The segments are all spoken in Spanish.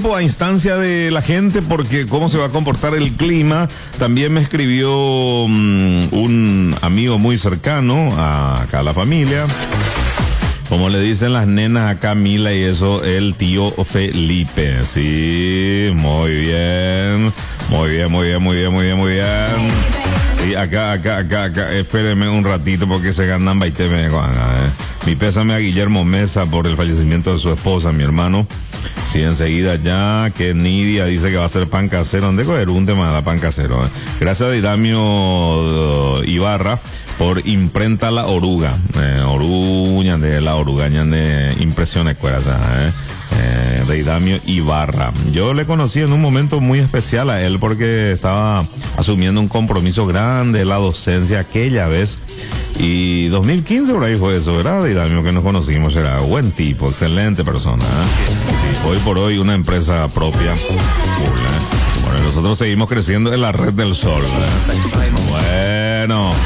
tiempo a instancia de la gente, porque cómo se va a comportar el clima. También me escribió un amigo muy cercano acá a la familia. Como le dicen las nenas a Camila y eso, el tío Felipe. Sí, muy bien. Muy bien, muy bien, muy bien, muy bien, muy bien. Sí, acá. Espéreme un ratito porque se ganan baiteme. Mi pésame a Guillermo Mesa por el fallecimiento de su esposa, mi hermano. Sí, enseguida ya, que Nidia dice que va a ser pan casero. ¿Dónde coger un tema de pan casero? Gracias a Didamio Ibarra por imprenta La Oruga. Oruña de La Orugaña de impresiones cueras, de Idamio Ibarra. Yo le conocí en un momento muy especial a él porque estaba asumiendo un compromiso grande de la docencia aquella vez. Y 2015 por ahí fue eso, ¿verdad? Idamio, que nos conocimos, era buen tipo, excelente persona. Sí, hoy por hoy una empresa propia. Bueno, nosotros seguimos creciendo en la red del sol. Bueno.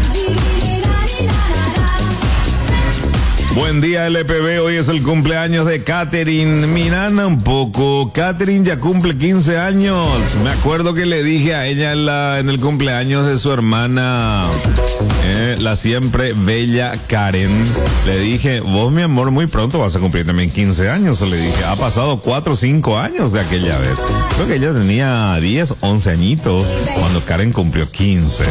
Buen día, LPB. Hoy es el cumpleaños de Catherine. Mirana un poco. Catherine ya cumple 15 años. Me acuerdo que le dije a ella en el cumpleaños de su hermana, la siempre bella Karen. Le dije, vos, mi amor, muy pronto vas a cumplir también 15 años. Le dije, ha pasado 4 o 5 años de aquella vez. Creo que ella tenía 10, 11 añitos cuando Karen cumplió 15.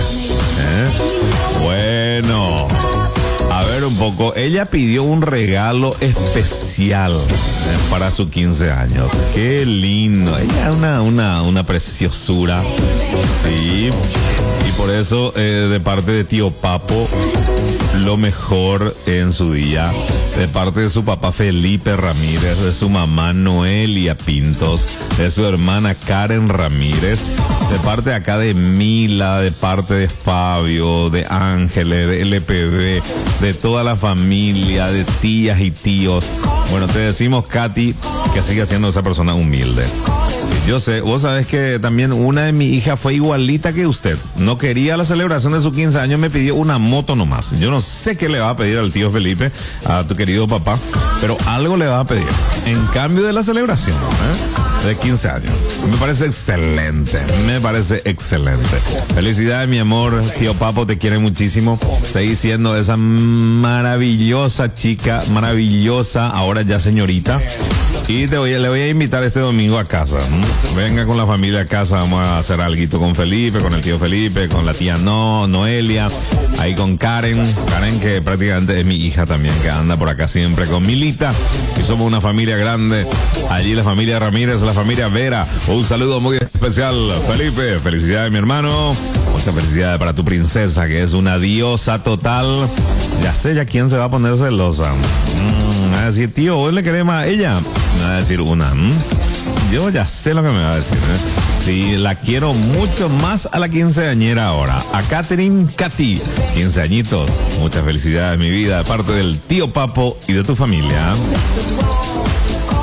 Bueno. A ver un poco, ella pidió un regalo especial para sus 15 años. Qué lindo, ella es una preciosura. Sí, y por eso de parte de tío Papo, lo mejor en su día. De parte de su papá Felipe Ramírez, de su mamá Noelia Pintos, de su hermana Karen Ramírez, de parte acá de Mila, de parte de Fabio, de Ángeles, de LPB, de toda la familia, de tías y tíos. Bueno, te decimos, Katy, que sigue siendo esa persona humilde. Yo sé, vos sabés que también una de mis hijas fue igualita que usted. No quería la celebración de sus 15 años, me pidió una moto nomás. Yo no sé qué le va a pedir al tío Felipe, a tu querido papá, pero algo le va a pedir en cambio de la celebración de 15 años. Me parece excelente, me parece excelente. Felicidades, mi amor, tío Papo, te quiere muchísimo. Seguí siendo esa maravillosa chica, maravillosa, ahora ya señorita. Y le voy a invitar este domingo a casa. Venga con la familia a casa, vamos a hacer algo con Felipe, con el tío Felipe, con la tía Noelia, ahí con Karen, que prácticamente es mi hija también, que anda por acá siempre con Milita, y somos una familia grande. Allí la familia Ramírez, la familia Vera. Un saludo muy especial, Felipe. Felicidades, mi hermano. Muchas felicidades para tu princesa, que es una diosa total. Ya sé ya quién se va a poner celosa. Va a decir, tío, ¿vos le querés más a ella? Me va a decir una. Yo ya sé lo que me va a decir. Sí, la quiero mucho más a la quinceañera ahora. A Catherine Katy, 15 añitos. Muchas felicidades, mi vida, de parte del tío Papo y de tu familia.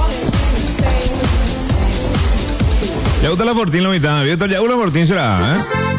Ya gusta la Fortín la mitad. ¿Ya una Fortín será?